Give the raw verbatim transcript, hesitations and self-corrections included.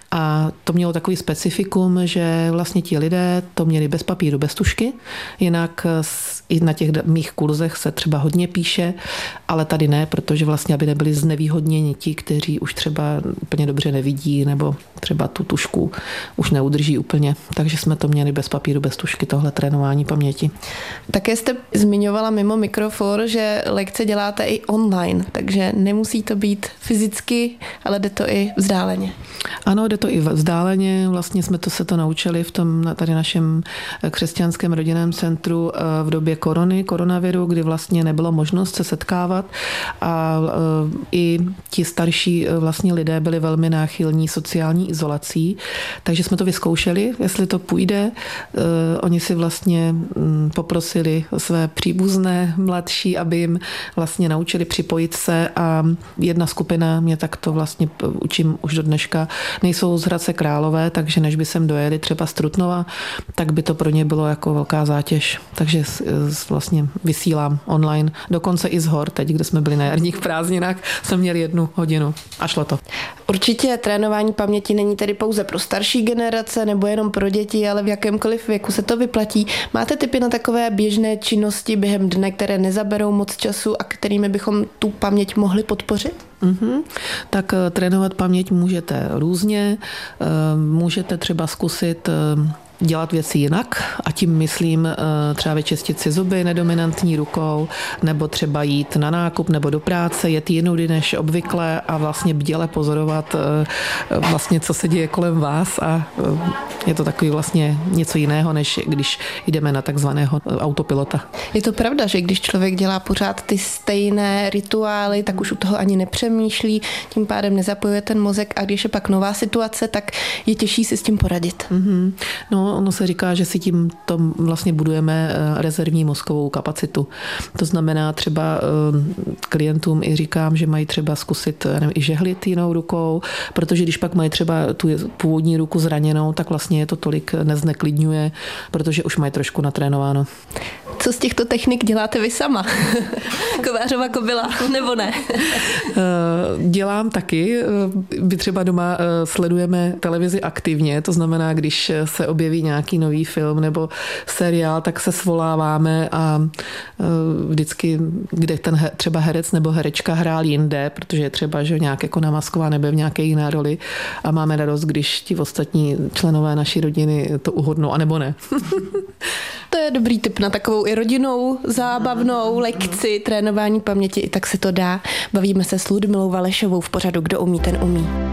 A to mělo takový specifikum, že vlastně ti lidé to měli bez papíru, bez tužky, jinak i na těch mých kurzech se třeba hodně píše, ale tady ne, protože vlastně, aby nebyli znevýhodněni ti, kteří už třeba úplně dobře nevidí nebo třeba tu tužku už neudrží úplně. Takže jsme to měli bez papíru, bez tužky, tohle trénování paměti. Také jste zmiňovala mimo mikrofon, že lekce děláte i online, takže nemusí to být fyzicky, ale jde to i vzdáleně. Ano, jde to i vzdáleně. Vlastně jsme to se to naučili v tom tady našem křesťanském rodinném centru v době korony, koronaviru, kdy vlastně nebylo možnost se setkávat a i ti starší vlastně lidé byli velmi náchylní sociální izolací, takže jsme to vyzkoušeli, jestli to půjde. Oni si vlastně poprosili své příbuzné mladší, aby jim vlastně naučili připojit se a jedna skupina, mě tak to vlastně učím už do dneška, nejsou z Hradce Králové, takže než by sem dojeli třeba z Trutnova, tak by to pro ně bylo jako velká zátěž. Takže vlastně vysílám online, dokonce i z hor, teď, kde jsme byli na jarních prázdninách, jsme měli jednu hodinu a šlo to. Určitě trénování paměti není tedy pouze pro starší generace nebo jenom pro děti, ale v jakémkoliv věku se to vyplatí. Máte tipy na takové běžné činnosti během dne, které nezaberou moc času a kterými bychom tu paměť mohli podpořit? Mm-hmm. Tak trénovat paměť můžete různě. Můžete třeba zkusit dělat věci jinak a tím myslím třeba vyčistit si zuby nedominantní rukou nebo třeba jít na nákup nebo do práce, jet jinudy než obvykle a vlastně bděle pozorovat vlastně, co se děje kolem vás a je to takový vlastně něco jiného, než když jdeme na takzvaného autopilota. Je to pravda, že když člověk dělá pořád ty stejné rituály, tak už u toho ani nepřemýšlí, tím pádem nezapojuje ten mozek a když je pak nová situace, tak je těžší si s tím poradit. Mm-hmm. No, ono se říká, že si tím tom vlastně budujeme rezervní mozkovou kapacitu. To znamená třeba klientům i říkám, že mají třeba zkusit nevím, i žehlit jinou rukou, protože když pak mají třeba tu původní ruku zraněnou, tak vlastně je to tolik nezneklidňuje, protože už mají trošku natrénováno. Co z těchto technik děláte vy sama? Kovářova kobila, nebo ne? Dělám taky. My třeba doma sledujeme televizi aktivně, to znamená, když se objeví nějaký nový film nebo seriál, tak se svoláváme a vždycky, kde ten třeba herec nebo herečka hrál jinde, protože je třeba, že nějak jako namasková nebe v nějaké jiné roli a máme radost, když ti ostatní členové naší rodiny to uhodnou, anebo ne. To je dobrý tip na takovou i rodinnou, zábavnou lekci trénování paměti, i tak se to dá. Bavíme se s Ludmilou Valešovou v pořadu Kdo umí, ten umí.